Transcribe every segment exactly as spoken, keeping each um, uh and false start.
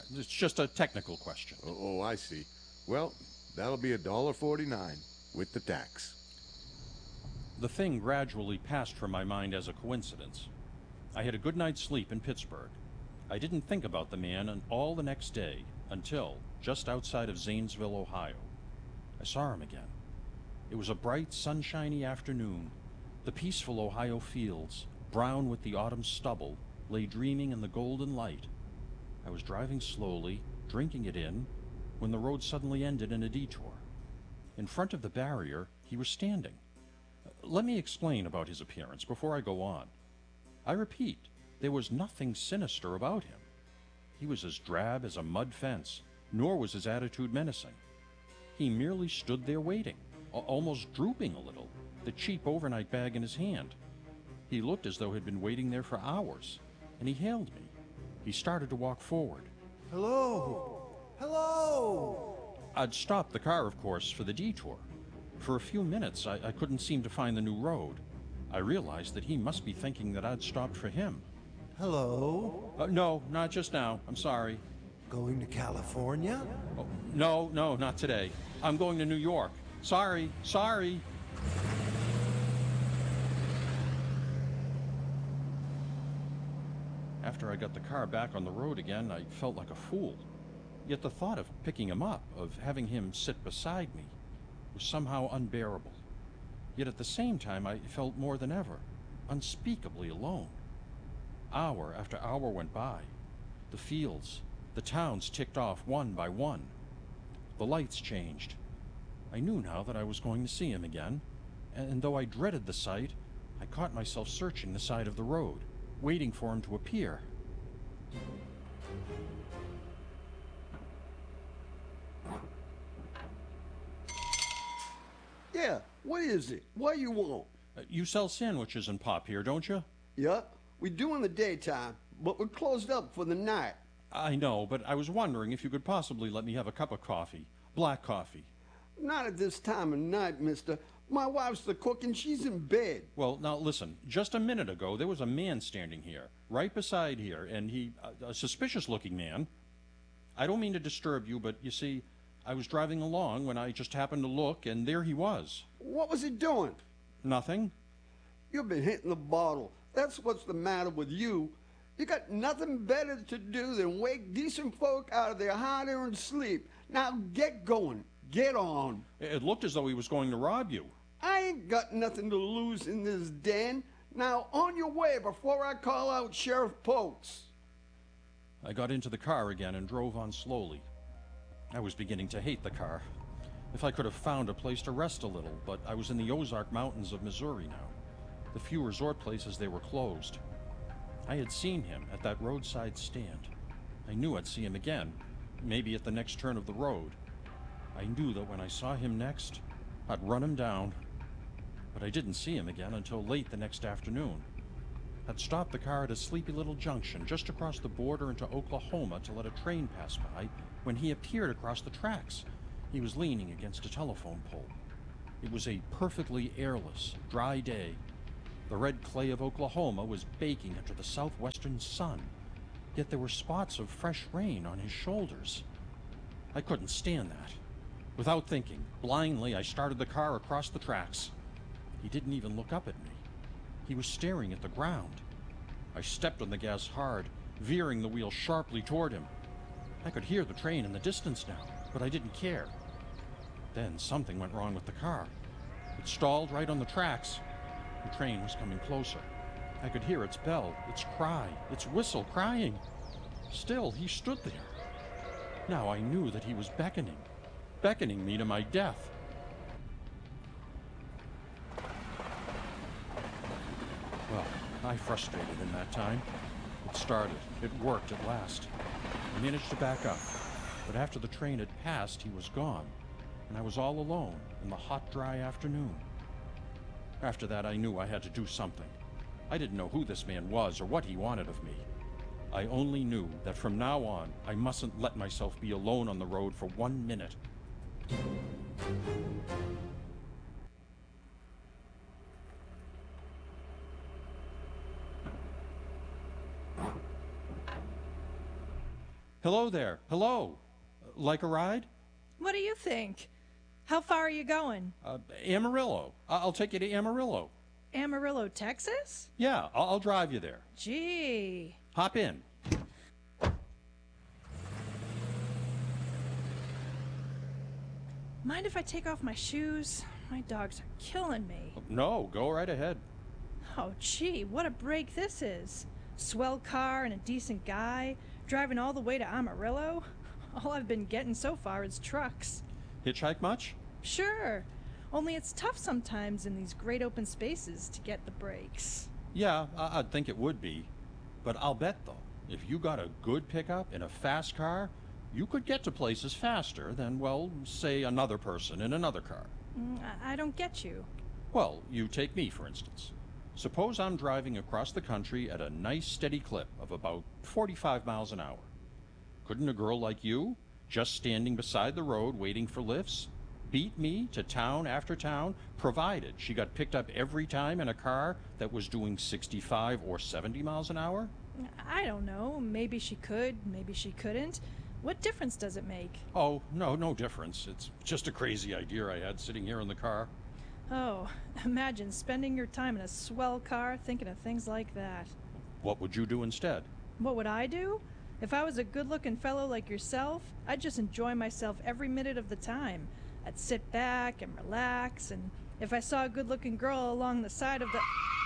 It's just a technical question. Oh, oh, I see. Well, that'll be a dollar forty-nine with the tax. The thing gradually passed from my mind as a coincidence. I had a good night's sleep in Pittsburgh. I didn't think about the man all the next day until just outside of Zanesville, Ohio. I saw him again. It was a bright, sunshiny afternoon. The peaceful Ohio fields, brown with the autumn stubble, lay dreaming in the golden light. I was driving slowly, drinking it in, when the road suddenly ended in a detour. In front of the barrier, he was standing. Let me explain about his appearance before I go on. I repeat, there was nothing sinister about him. He was as drab as a mud fence, nor was his attitude menacing. He merely stood there waiting, almost drooping a little, the cheap overnight bag in his hand. He looked as though he'd been waiting there for hours, and he hailed me. He started to walk forward. Hello! Hello! I'd stopped the car, of course, for the detour. For a few minutes, I, I couldn't seem to find the new road. I realized that he must be thinking that I'd stopped for him. Hello? Uh, no, not just now. I'm sorry. Going to California? Oh, no, no, not today. I'm going to New York. Sorry, sorry. After I got the car back on the road again, I felt like a fool. Yet the thought of picking him up, of having him sit beside me, was somehow unbearable. Yet at the same time, I felt more than ever, unspeakably alone. Hour after hour went by. The fields, the towns ticked off one by one. The lights changed. I knew now that I was going to see him again, and though I dreaded the sight, I caught myself searching the side of the road, waiting for him to appear. Yeah, what is it? What you want? Uh, you sell sandwiches and pop here, don't you? Yup, we do in the daytime, but we're closed up for the night. I know, but I was wondering if you could possibly let me have a cup of coffee. Black coffee. Not at this time of night, mister. My wife's the cook and she's in bed. Well, now listen, just a minute ago there was a man standing here, right beside here, and he, a, a suspicious-looking man. I don't mean to disturb you, but you see, I was driving along when I just happened to look, and there he was. What was he doing? Nothing. You've been hitting the bottle. That's what's the matter with you. You got nothing better to do than wake decent folk out of their hard-earned sleep. Now get going. Get on. It looked as though he was going to rob you. I ain't got nothing to lose in this den. Now on your way before I call out Sheriff Polks. I got into the car again and drove on slowly. I was beginning to hate the car. If I could have found a place to rest a little, but I was in the Ozark Mountains of Missouri now. The few resort places, they were closed. I had seen him at that roadside stand. I knew I'd see him again, maybe at the next turn of the road. I knew that when I saw him next, I'd run him down. But I didn't see him again until late the next afternoon. I'd stopped the car at a sleepy little junction just across the border into Oklahoma to let a train pass by when he appeared across the tracks. He was leaning against a telephone pole. It was a perfectly airless, dry day. The red clay of Oklahoma was baking under the southwestern sun, yet there were spots of fresh rain on his shoulders. I couldn't stand that. Without thinking, blindly I started the car across the tracks. He didn't even look up at me. He was staring at the ground. I stepped on the gas hard, veering the wheel sharply toward him. I could hear the train in the distance now, but I didn't care. Then something went wrong with the car. It stalled right on the tracks. The train was coming closer. I could hear its bell, its cry, its whistle crying. Still, he stood there. Now I knew that he was beckoning, beckoning me to my death. Well, I frustrated in that time. It started. It worked at last. I managed to back up, but after the train had passed, he was gone, and I was all alone in the hot, dry afternoon. After that, I knew I had to do something. I didn't know who this man was or what he wanted of me. I only knew that from now on, I mustn't let myself be alone on the road for one minute. Hello there. Hello. Like a ride? What do you think? How far are you going? Uh, Amarillo. I- I'll take you to Amarillo. Amarillo, Texas? Yeah, I'll, I'll drive you there. Gee. Hop in. Mind if I take off my shoes? My dogs are killing me. No, go right ahead. Oh, gee, what a break this is. Swell car and a decent guy, driving all the way to Amarillo. All I've been getting so far is trucks. Hitchhike much? Sure, only it's tough sometimes in these great open spaces to get the breaks. Yeah, I- I'd think it would be. But I'll bet, though, if you got a good pickup in a fast car, you could get to places faster than, well, say another person in another car. Mm, I, I don't get you. Well, you take me, for instance. Suppose I'm driving across the country at a nice steady clip of about forty-five miles an hour. Couldn't a girl like you, just standing beside the road waiting for lifts, beat me to town after town, provided she got picked up every time in a car that was doing sixty-five or seventy miles an hour? I don't know. Maybe she could, maybe she couldn't. What difference does it make? Oh, no, no difference. It's just a crazy idea I had sitting here in the car. Oh, imagine spending your time in a swell car thinking of things like that. What would you do instead? What would I do? If I was a good-looking fellow like yourself, I'd just enjoy myself every minute of the time. I'd sit back and relax, and if I saw a good-looking girl along the side of the...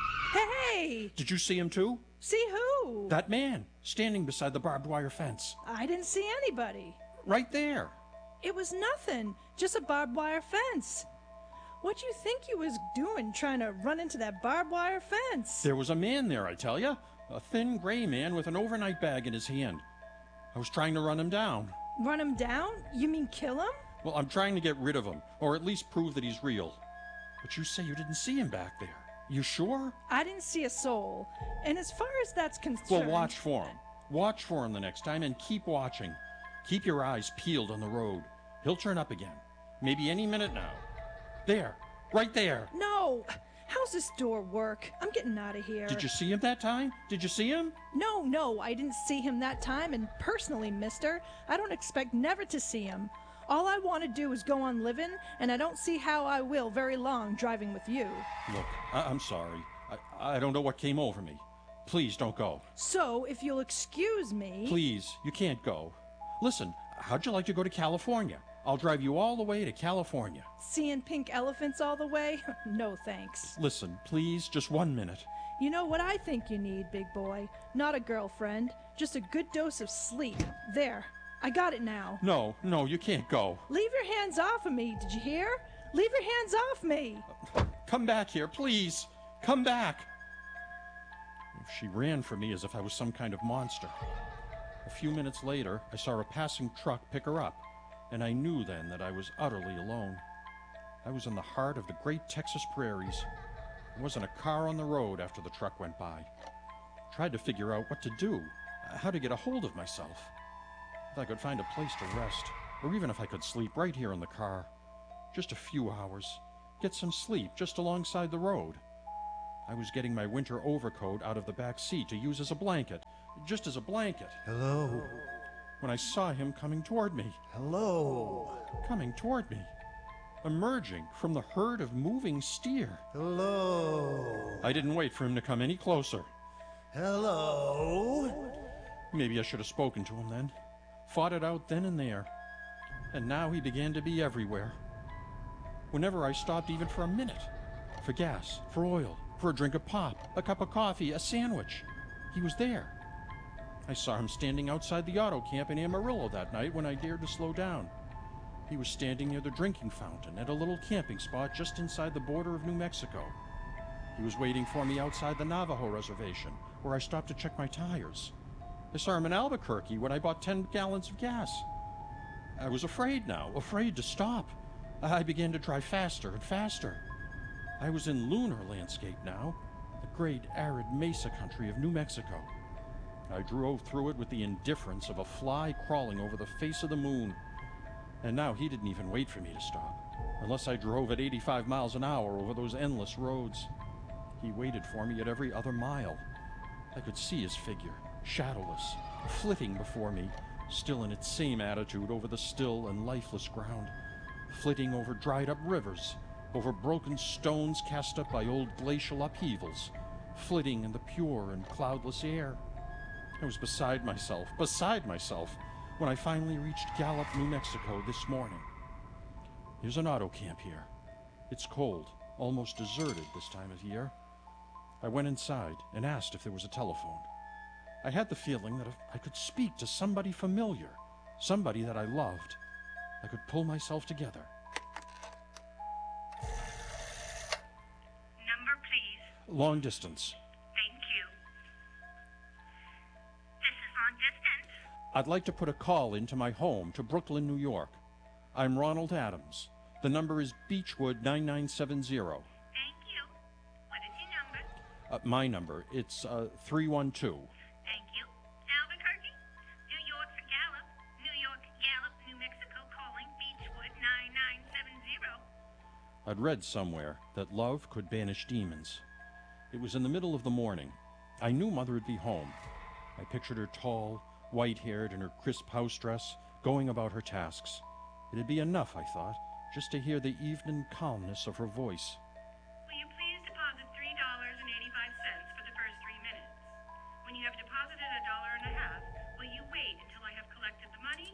Hey! Did you see him too? See who? That man, standing beside the barbed wire fence. I didn't see anybody. Right there. It was nothing, just a barbed wire fence. What'd you think you was doing trying to run into that barbed wire fence? There was a man there, I tell you. A thin gray man with an overnight bag in his hand. I was trying to run him down. Run him down? You mean kill him? Well, I'm trying to get rid of him, or at least prove that he's real. But you say you didn't see him back there. You sure? I didn't see a soul. And as far as that's concerned... Well, watch for him. Watch for him the next time and keep watching. Keep your eyes peeled on the road. He'll turn up again. Maybe any minute now. There. Right there. No! How's this door work? I'm getting out of here. Did you see him that time? Did you see him? No, no, I didn't see him that time, and personally, mister, I don't expect never to see him. All I want to do is go on living, and I don't see how I will very long driving with you. Look, I- I'm sorry. I-, I don't know what came over me. Please don't go. So, if you'll excuse me... Please, you can't go. Listen, how'd you like to go to California? I'll drive you all the way to California. Seeing pink elephants all the way? No thanks. Listen, please, just one minute. You know what I think you need, big boy? Not a girlfriend, just a good dose of sleep. There, I got it now. No, no, you can't go. Leave your hands off of me, did you hear? Leave your hands off me. Come back here, please. Come back. She ran from me as if I was some kind of monster. A few minutes later, I saw a passing truck pick her up, and I knew then that I was utterly alone. I was in the heart of the great Texas prairies. There wasn't a car on the road after the truck went by. Tried to figure out what to do, how to get a hold of myself. If I could find a place to rest, or even if I could sleep right here in the car. Just a few hours. Get some sleep just alongside the road. I was getting my winter overcoat out of the back seat to use as a blanket, just as a blanket, Hello. when I saw him coming toward me. Hello. Coming toward me. Emerging from the herd of moving steer. Hello. I didn't wait for him to come any closer. Hello. Maybe I should have spoken to him then. Fought it out then and there. And now he began to be everywhere. Whenever I stopped even for a minute, for gas, for oil, for a drink of pop, a cup of coffee, a sandwich, he was there. I saw him standing outside the auto camp in Amarillo that night when I dared to slow down. He was standing near the drinking fountain at a little camping spot just inside the border of New Mexico. He was waiting for me outside the Navajo reservation, where I stopped to check my tires. I saw him in Albuquerque when I bought ten gallons of gas. I was afraid now, afraid to stop. I began to drive faster and faster. I was in lunar landscape now, the great arid mesa country of New Mexico. I drove through it with the indifference of a fly crawling over the face of the moon. And now he didn't even wait for me to stop, unless I drove at eighty-five miles an hour over those endless roads. He waited for me at every other mile. I could see his figure, shadowless, flitting before me, still in its same attitude over the still and lifeless ground, flitting over dried-up rivers, over broken stones cast up by old glacial upheavals, flitting in the pure and cloudless air. I was beside myself, beside myself, when I finally reached Gallup, New Mexico this morning. There's an auto camp here. It's cold, almost deserted this time of year. I went inside and asked if there was a telephone. I had the feeling that if I could speak to somebody familiar, somebody that I loved, I could pull myself together. Number, please. Long distance. Thank you. This is long distance. I'd like to put a call into my home to Brooklyn, New York. I'm Ronald Adams. The number is Beechwood nine nine seven zero. Thank you. What is your number? Uh, my number, it's uh, three one two. Thank you. Albuquerque? New York for Gallup. New York, Gallup, New Mexico calling Beechwood nine nine seven zero. I'd read somewhere that love could banish demons. It was in the middle of the morning. I knew Mother would be home. I pictured her tall, white-haired in her crisp house dress, going about her tasks. It'd be enough, I thought, just to hear the evening calmness of her voice. Will you please deposit three dollars and eighty-five cents for the first three minutes? When you have deposited a dollar and a half, will you wait until I have collected the money?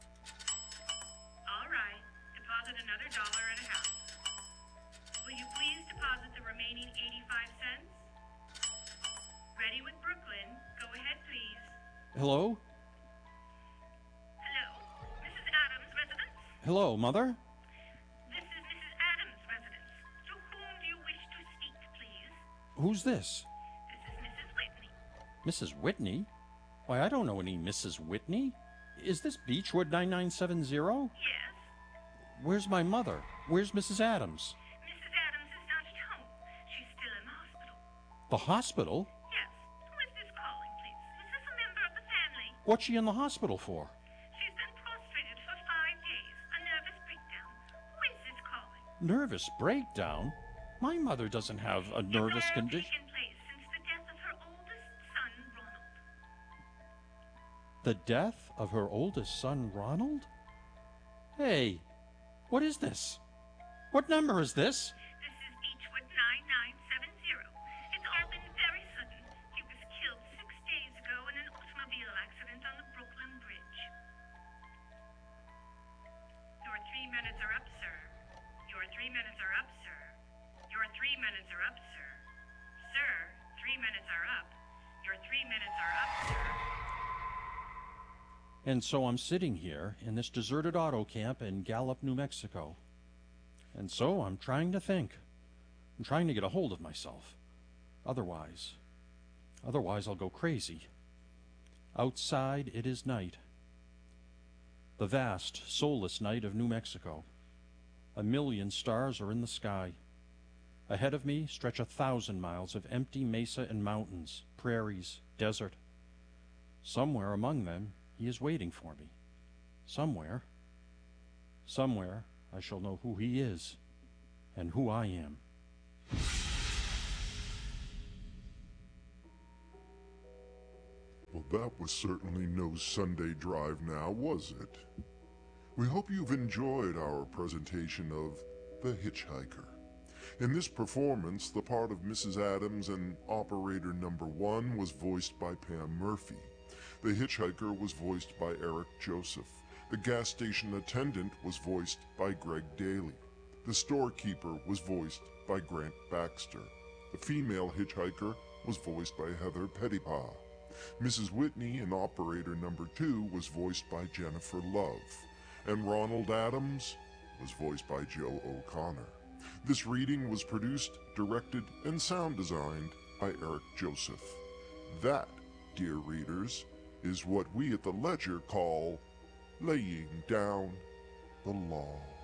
All right. Deposit another dollar and a half. Will you please deposit the remaining eighty-five cents? Ready with Brooklyn. Go ahead, please. Hello? Hello? Missus Adams' residence? Hello, Mother? This is Missus Adams' residence. To whom do you wish to speak, please? Who's this? This is Missus Whitney. Missus Whitney? Why, I don't know any Missus Whitney. Is this Beechwood nine nine seven zero? Yes? Where's my mother? Where's Missus Adams? Missus Adams is not at home. She's still in the hospital. The hospital? Yes. Who is this calling, please? Is this a member of the family? What's she in the hospital for? She's been prostrated for five days. A nervous breakdown. Who is this calling? Nervous breakdown? My mother doesn't have a nervous It may have condition. taken place since the death of her oldest son, Ronald. The death of her oldest son, Ronald? Hey, what is this? What number is this? This is Beechwood nine nine seven zero. It's all been very sudden. He was killed six days ago in an automobile accident on the Brooklyn Bridge. Your three minutes are up, sir. Your three minutes are up, sir. Your three minutes are up, sir. Sir, three minutes are up. Your three minutes are up, sir. And so I'm sitting here in this deserted auto camp in Gallup, New Mexico. And so I'm trying to think. I'm trying to get a hold of myself. Otherwise, otherwise I'll go crazy. Outside it is night. The vast, soulless night of New Mexico. A million stars are in the sky. Ahead of me stretch a thousand miles of empty mesa and mountains, prairies, desert. Somewhere among them, he is waiting for me. Somewhere, somewhere, I shall know who he is and who I am. Well, that was certainly no Sunday drive now, was it? We hope you've enjoyed our presentation of The Hitchhiker. In this performance, the part of Missus Adams and Operator Number One was voiced by Pam Murphy. The Hitchhiker was voiced by Eric Joseph. The gas station attendant was voiced by Greg Daly. The storekeeper was voiced by Grant Baxter. The female hitchhiker was voiced by Heather Pettipaw. Missus Whitney in Operator Number Two was voiced by Jennifer Love. And Ronald Adams was voiced by Joe O'Connor. This reading was produced, directed, and sound designed by Eric Joseph. That, dear readers, is what we at the Ledger call laying down the law.